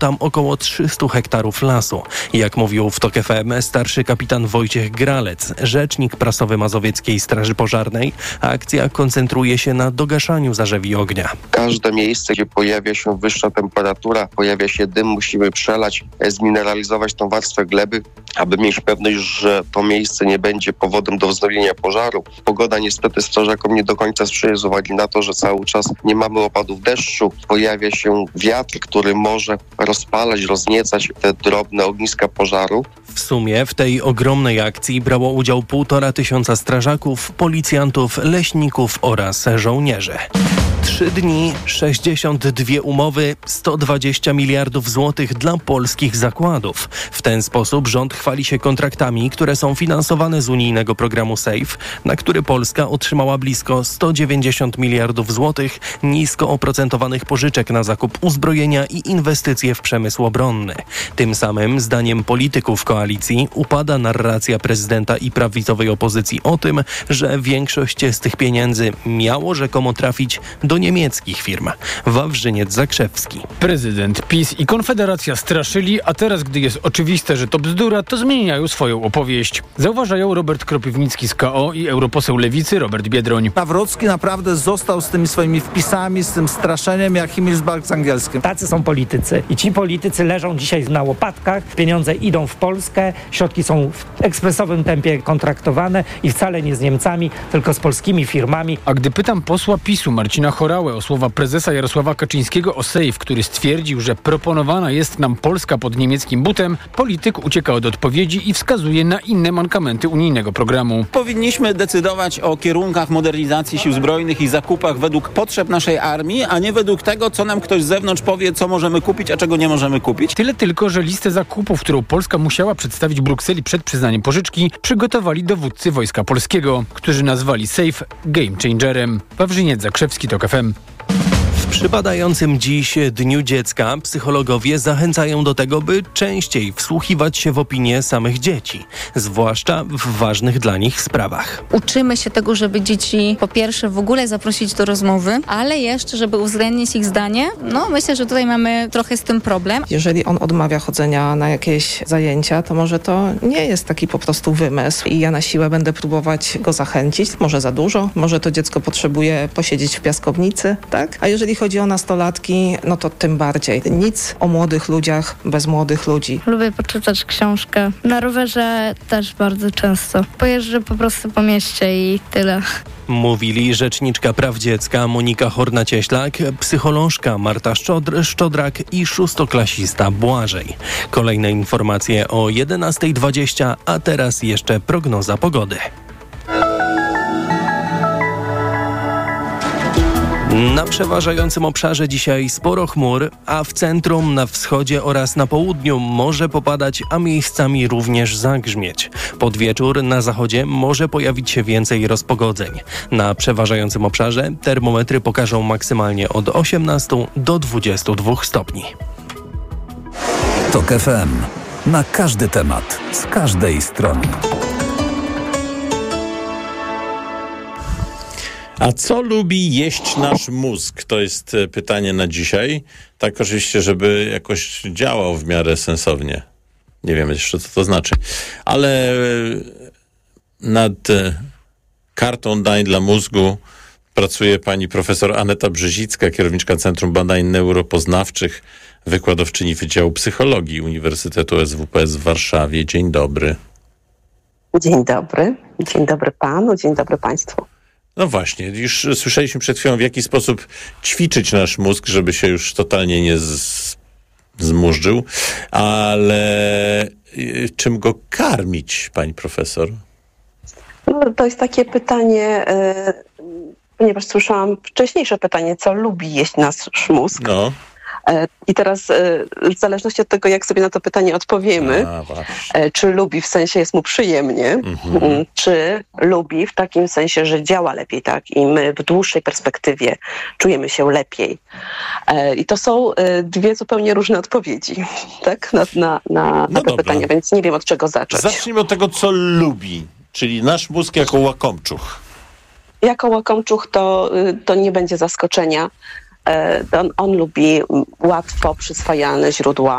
tam około 300 hektarów lasu. Jak mówił w TOK FM starszy kapitan Wojciech Gralec, rzecznik prasowy Mazowieckiej Straży Pożarnej, akcja koncentruje się na dogaszaniu zarzewi ognia. Każde miejsce, gdzie pojawia się wyższa temperatura, pojawia się dym, musimy przelać, zmineralizować tą warstwę gleby, aby mieć pewność, że to miejsce nie będzie powodem do wznowienia pożaru. Pogoda niestety strażakom nie do końca sprzyja z uwagi na to, że cały czas nie mamy opadów deszczu. Pojawia się wiatr, który może rozpalać, rozniecać te drobne ogniska pożaru. W sumie w tej ogromnej akcji brało udział 1500 strażaków, policjantów, leśników oraz żołnierzy. 3 dni, 62 umowy, 120 miliardów złotych dla polskich zakładów. W ten sposób rząd chwali się kontraktami, które są finansowane z unijnego programu SAFE, na który Polska otrzymała blisko 190 miliardów złotych nisko oprocentowanych pożyczek na zakup uzbrojenia i inwestycje w przemysł obronny. Tym samym, zdaniem polityków koalicji, upada narracja prezydenta i prawicowej opozycji o tym, że większość z tych pieniędzy miało rzekomo trafić do niemieckich firm. Wawrzyniec Zakrzewski. Prezydent, PiS i Konfederacja straszyli, a teraz, gdy jest oczywiste, że to bzdura, to zmieniają swoją opowieść. Zauważają Robert Kropiwnicki z KO i europoseł Lewicy Robert Biedroń. Nawrocki naprawdę został z tymi swoimi wpisami, z tym straszeniem jak Himmelsberg z angielskim. Tacy są politycy i ci politycy leżą dzisiaj na łopatkach, pieniądze idą w Polskę, środki są w ekspresowym tempie kontraktowane i wcale nie z Niemcami, tylko z polskimi firmami. A gdy pytam posła PiS-u Marcina Horałę o słowa prezesa Jarosława Kaczyńskiego o SAFE, który stwierdził, że proponowana jest nam Polska pod niemieckim butem, polityk ucieka od odpowiedzi i wskazuje na inne mankamenty unijnego programu. Powinniśmy decydować o kierunkach modernizacji sił zbrojnych i zakupach według potrzeb naszej armii, a nie według tego, co nam ktoś z zewnątrz powie, co możemy kupić, a czego nie możemy kupić. Tyle tylko, że listę zakupów, którą Polska musiała przedstawić Brukseli przed przyznaniem pożyczki, przygotowali dowódcy Wojska Polskiego, którzy nazwali SAFE game changerem. Wawrzyniec Zakrzewski, TOK FM. W przypadającym dziś Dniu Dziecka psychologowie zachęcają do tego, by częściej wsłuchiwać się w opinie samych dzieci, zwłaszcza w ważnych dla nich sprawach. Uczymy się tego, żeby dzieci po pierwsze w ogóle zaprosić do rozmowy, ale jeszcze, żeby uwzględnić ich zdanie. Myślę, że tutaj mamy trochę z tym problem. Jeżeli on odmawia chodzenia na jakieś zajęcia, to może to nie jest taki po prostu wymysł i ja na siłę będę próbować go zachęcić. Może za dużo, może to dziecko potrzebuje posiedzieć w piaskownicy, tak? A jeżeli chodzi o nastolatki, no to tym bardziej. Nic o młodych ludziach bez młodych ludzi. Lubię poczytać książkę. Na rowerze też bardzo często. Pojeżdżę po prostu po mieście i tyle. Mówili rzeczniczka praw dziecka Monika Horna-Cieślak, psycholożka Marta Szczodrak i szóstoklasista Błażej. Kolejne informacje o 11:20, a teraz jeszcze prognoza pogody. Na przeważającym obszarze dzisiaj sporo chmur, a w centrum, na wschodzie oraz na południu może popadać, a miejscami również zagrzmieć. Pod wieczór na zachodzie może pojawić się więcej rozpogodzeń. Na przeważającym obszarze termometry pokażą maksymalnie od 18 do 22 stopni. TOK FM. Na każdy temat, z każdej strony. A co lubi jeść nasz mózg? To jest pytanie na dzisiaj. Tak oczywiście, żeby jakoś działał w miarę sensownie. Nie wiem jeszcze, co to znaczy. Ale nad kartą dań dla mózgu pracuje pani profesor Aneta Brzezicka, kierowniczka Centrum Badań Neuropoznawczych, wykładowczyni Wydziału Psychologii Uniwersytetu SWPS w Warszawie. Dzień dobry. Dzień dobry. Dzień dobry panu, dzień dobry państwu. No właśnie, już słyszeliśmy przed chwilą, w jaki sposób ćwiczyć nasz mózg, żeby się już totalnie nie zmurzył, ale czym go karmić, pani profesor? No, to jest takie pytanie, ponieważ słyszałam wcześniejsze pytanie, co lubi jeść nasz mózg. No. I teraz w zależności od tego, jak sobie na to pytanie odpowiemy, czy lubi w sensie jest mu przyjemnie, czy lubi w takim sensie, że działa lepiej, tak? I my w dłuższej perspektywie czujemy się lepiej. I to są dwie zupełnie różne odpowiedzi, tak? Na te pytania, więc nie wiem, od czego zacząć. Zacznijmy od tego, co lubi, czyli nasz mózg jako łakomczuch. Jako łakomczuch to nie będzie zaskoczenia. On lubi łatwo przyswajalne źródła